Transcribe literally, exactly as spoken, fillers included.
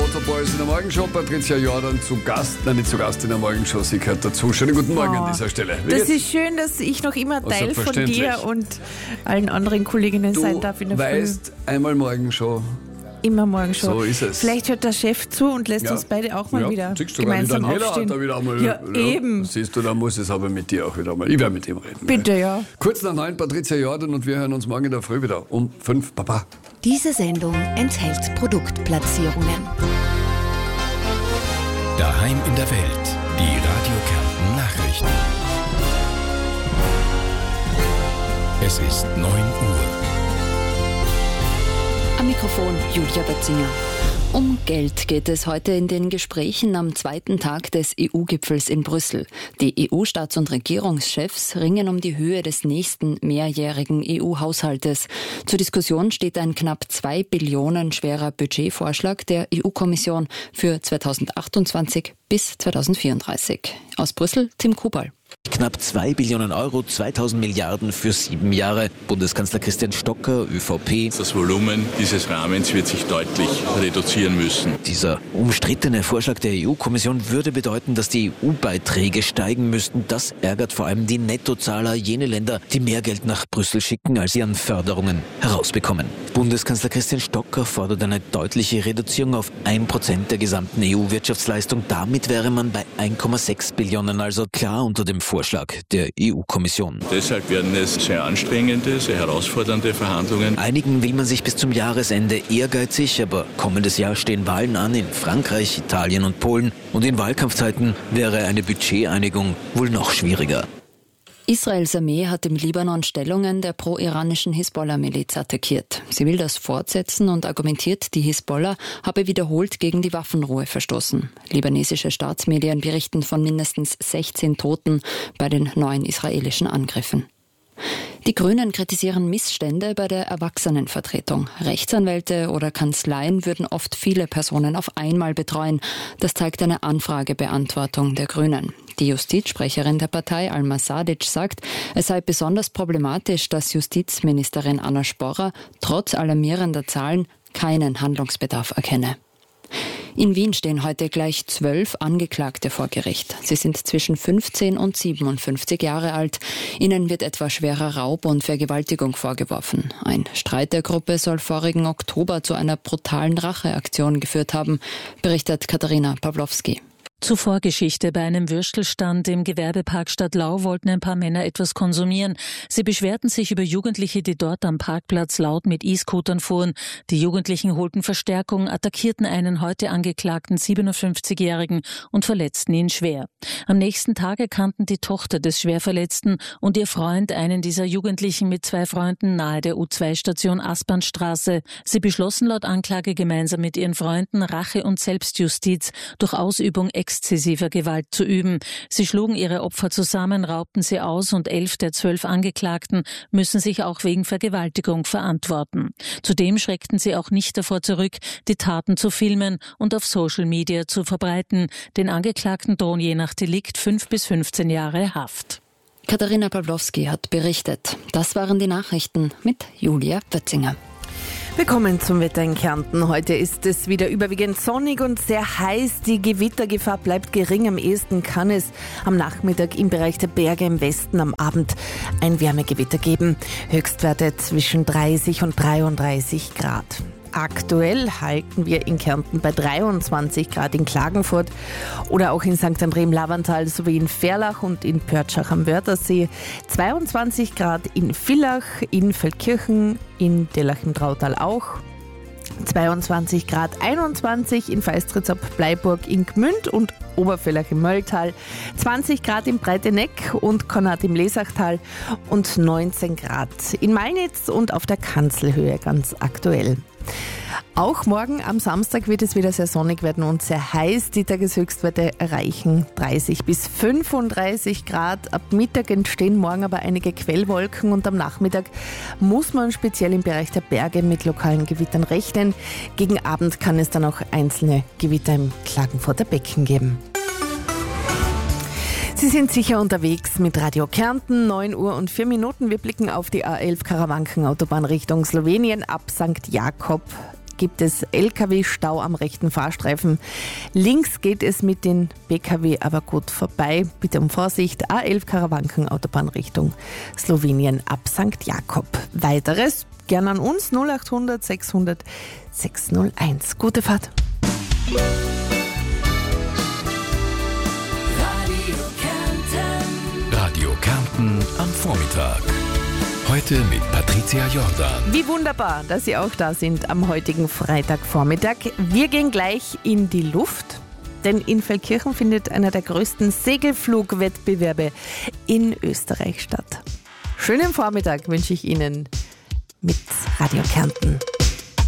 Waterboys in der Morgenshow. Patricia Jordan zu Gast, nein nicht zu Gast in der Morgenshow, sie gehört dazu. Schönen guten Morgen oh, an dieser Stelle. Wie das geht's? ist schön, dass ich noch immer Teil von dir und allen anderen Kolleginnen du sein darf in der weißt, Früh. einmal Morgenshow. Immer Morgenshow. So ist es. Vielleicht hört der Chef zu und lässt ja. uns beide auch mal ja. wieder Siehst du, gemeinsam weil aufstehen. Hat er wieder einmal, ja, ja, eben. Siehst du, dann muss es aber mit dir auch wieder mal. Ich werde mit ihm reden. Bitte, ja. Kurz nach neun, Patricia Jordan und wir hören uns morgen in der Früh wieder um fünf. Baba. Diese Sendung enthält Produktplatzierungen. Daheim in der Welt. Die Radio Kärnten Nachrichten. Es ist neun Uhr. Am Mikrofon Julia Bötzinger. Um Geld geht es heute in den Gesprächen am zweiten Tag des E U-Gipfels in Brüssel. Die E U-Staats- und Regierungschefs ringen um die Höhe des nächsten mehrjährigen E U-Haushaltes. Zur Diskussion steht ein knapp zwei Billionen schwerer Budgetvorschlag der E U-Kommission für zweitausendachtundzwanzig bis zweitausendvierunddreißig. Aus Brüssel, Tim Kubal. Knapp zwei Billionen Euro, zweitausend Milliarden für sieben Jahre. Bundeskanzler Christian Stocker, ÖVP. Das Volumen dieses Rahmens wird sich deutlich reduzieren müssen. Dieser umstrittene Vorschlag der E U-Kommission würde bedeuten, dass die E U-Beiträge steigen müssten. Das ärgert vor allem die Nettozahler, jene Länder, die mehr Geld nach Brüssel schicken, als sie an Förderungen herausbekommen. Bundeskanzler Christian Stocker fordert eine deutliche Reduzierung auf ein Prozent der gesamten E U-Wirtschaftsleistung. Damit wäre man bei eins Komma sechs Billionen, also klar unter dem Vorschlag der E U-Kommission. Deshalb werden es sehr anstrengende, sehr herausfordernde Verhandlungen. Einigen will man sich bis zum Jahresende ehrgeizig, aber kommendes Jahr stehen Wahlen an in Frankreich, Italien und Polen. Und in Wahlkampfzeiten wäre eine Budgeteinigung wohl noch schwieriger. Israels Armee hat im Libanon Stellungen der pro-iranischen Hisbollah-Miliz attackiert. Sie will das fortsetzen und argumentiert, die Hisbollah habe wiederholt gegen die Waffenruhe verstoßen. Libanesische Staatsmedien berichten von mindestens sechzehn Toten bei den neuen israelischen Angriffen. Die Grünen kritisieren Missstände bei der Erwachsenenvertretung. Rechtsanwälte oder Kanzleien würden oft viele Personen auf einmal betreuen. Das zeigt eine Anfragebeantwortung der Grünen. Die Justizsprecherin der Partei, Alma Sadic, sagt, es sei besonders problematisch, dass Justizministerin Anna Sporrer trotz alarmierender Zahlen keinen Handlungsbedarf erkenne. In Wien stehen heute gleich zwölf Angeklagte vor Gericht. Sie sind zwischen fünfzehn und siebenundfünfzig Jahre alt. Ihnen wird etwa schwerer Raub und Vergewaltigung vorgeworfen. Ein Streit der Gruppe soll vorigen Oktober zu einer brutalen Racheaktion geführt haben, berichtet Katharina Pawlowski. Zuvor Geschichte. Bei einem Würstelstand im Gewerbepark Stadtlau wollten ein paar Männer etwas konsumieren. Sie beschwerten sich über Jugendliche, die dort am Parkplatz laut mit E-Scootern fuhren. Die Jugendlichen holten Verstärkung, attackierten einen heute angeklagten siebenundfünfzigjährigen und verletzten ihn schwer. Am nächsten Tag erkannten die Tochter des Schwerverletzten und ihr Freund einen dieser Jugendlichen mit zwei Freunden nahe der U zwei Station Aspernstraße. Sie beschlossen laut Anklage gemeinsam mit ihren Freunden Rache und Selbstjustiz durch Ausübung exzessiver Gewalt zu üben. Sie schlugen ihre Opfer zusammen, raubten sie aus und elf der zwölf Angeklagten müssen sich auch wegen Vergewaltigung verantworten. Zudem schreckten sie auch nicht davor zurück, die Taten zu filmen und auf Social Media zu verbreiten. Den Angeklagten drohen je nach Delikt fünf bis fünfzehn Jahre Haft. Katharina Pawlowski hat berichtet. Das waren die Nachrichten mit Julia Bötzinger. Willkommen zum Wetter in Kärnten. Heute ist es wieder überwiegend sonnig und sehr heiß. Die Gewittergefahr bleibt gering. Am ehesten kann es am Nachmittag im Bereich der Berge im Westen am Abend ein Wärmegewitter geben. Höchstwerte zwischen dreißig und dreiunddreißig Grad. Aktuell halten wir in Kärnten bei dreiundzwanzig Grad in Klagenfurt oder auch in Sankt André im Lavantal sowie in Verlach und in Pörtschach am Wörthersee, zweiundzwanzig Grad in Villach, in Feldkirchen, in Dellach im Trautal auch, zweiundzwanzig Grad, einundzwanzig in Feistritz ab Bleiburg in Gmünd und Obervillach im Mölltal, zwanzig Grad im Breiteneck und Konrad im Lesachtal und neunzehn Grad in Malnitz und auf der Kanzelhöhe ganz aktuell. Auch morgen am Samstag wird es wieder sehr sonnig werden und sehr heiß. Die Tageshöchstwerte erreichen dreißig bis fünfunddreißig Grad. Ab Mittag entstehen morgen aber einige Quellwolken und am Nachmittag muss man speziell im Bereich der Berge mit lokalen Gewittern rechnen. Gegen Abend kann es dann auch einzelne Gewitter im Klagenfurter Becken geben. Sie sind sicher unterwegs mit Radio Kärnten, neun Uhr und vier Minuten. Wir blicken auf die A elf Karawanken-Autobahn Richtung Slowenien ab Sankt Jakob. gibt es L K W-Stau am rechten Fahrstreifen. Links geht es mit den B K W aber gut vorbei. Bitte um Vorsicht. A elf Karawanken, Autobahn Richtung Slowenien ab Sankt Jakob. Weiteres gern an uns null acht hundert sechshundert sechshunderteins. Gute Fahrt. Radio Kärnten am Vormittag. Heute mit Patricia Jordan. Wie wunderbar, dass Sie auch da sind am heutigen Freitagvormittag. Wir gehen gleich in die Luft, denn in Feldkirchen findet einer der größten Segelflugwettbewerbe in Österreich statt. Schönen Vormittag wünsche ich Ihnen mit Radio Kärnten.